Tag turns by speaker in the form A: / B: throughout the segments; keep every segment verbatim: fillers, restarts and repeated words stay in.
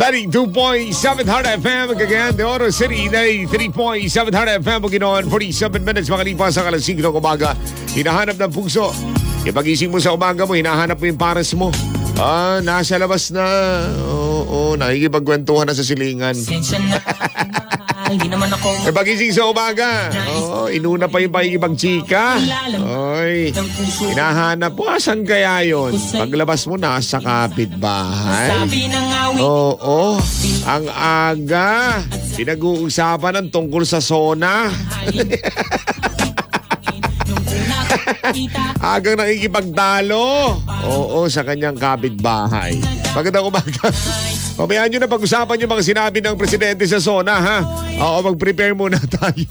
A: ninety-two point seven Heart F M, Cagayan de Oro City, ninety-three point seven Heart F M, Bukidnon, forty-seven minutes makalipas sa alas singko ng umaga. Hinahanap ng puso. Ipagising mo sa umaga mo, hinahanap mo yung pares mo. Ah, nasa labas na. Oo, oo nakikipagkwentuhan na sa silingan.
B: Hindi naman ako.
A: E pagising sa umaga, oh, inuna pa yung pakikipagchika. Oy, hinahanap po, asan kaya yun? Paglabas mo na sa kapitbahay. Oo, oh, oh, ang aga. Pinag-uusapan ng tungkol sa sona. Agang nakikipagdalo. Oo, sa kanyang kapitbahay. Magandang umaga. Pabayaan nyo na pag-usapan yung mga sinabi ng presidente sa SONA, ha? Oo, mag-prepare muna tayo.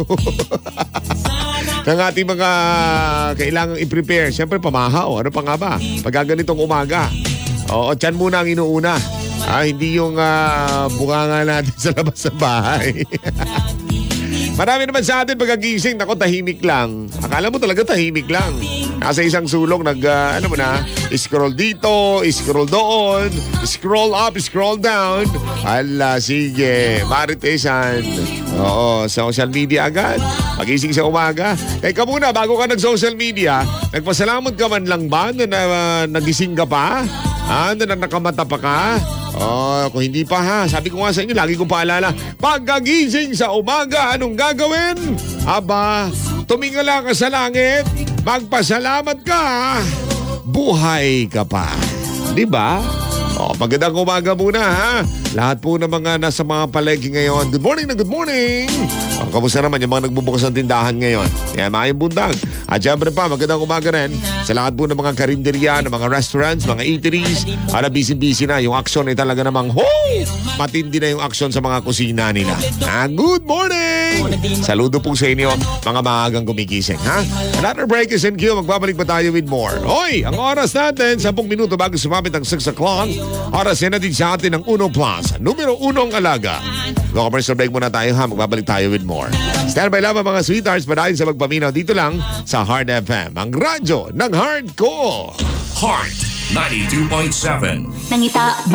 A: ng ating mga kailangang i-prepare. Siyempre, pamahaw. Ano pa nga ba? Pagka ganitong umaga. Oo, tiyan muna ang inuuna. Ah, hindi yung uh, bunganga natin sa labas ng bahay. Marami naman sa atin pagkagising, nako tahimik lang. Akala mo talaga tahimik lang. Nasa isang sulok, nag, uh, ano mo na, scroll dito, scroll doon, scroll up, scroll down. Hala, sige, maritesan. Oo, social media agad. Pagising sa umaga. Teka muna, bago ka nag-social media, nagpasalamat ka man lang ba na, na uh, nagising ka pa? Ah, na nakamata pa ka? Oh, kung hindi pa ha, sabi ko nga sa inyo, lagi kong paalala, pagkagising sa umaga, anong gagawin? Aba, tumingala ka sa langit, magpasalamat ka, buhay ka pa. Di ba? Oh, magandang umaga muna ha. Lahat po ng mga nasa mga palengke ngayon, good morning na good morning. Oh, kamusta naman yung mga nagbubukas ng tindahan ngayon? Yan, mga yung bundag. At syempre pa, magandang umaga rin sa lahat po ng mga karinderya, ng mga restaurants, mga eateries. Ala, busy-busy na. Yung aksyon ay talaga namang, ho! Matindi na yung aksyon sa mga kusina nila. Ah, good morning! Saludo po sa inyo, mga maagang gumigising, ha? Another break is in queue. Magbabalik pa tayo with more. Hoy, ang oras natin, ten minuto bago sumapit ang six o'clock. Oras na din sa atin ng Uno Plus. Numero unong alaga. Go commercial break muna tayo, ha? Magbabalik tayo with more. Stand by lamang mga sweethearts, padahin sa magpaminaw dito lang sa Heart F M, ang radyo ng Heart ko.
C: Heart ninety-two point seven.
B: Nangita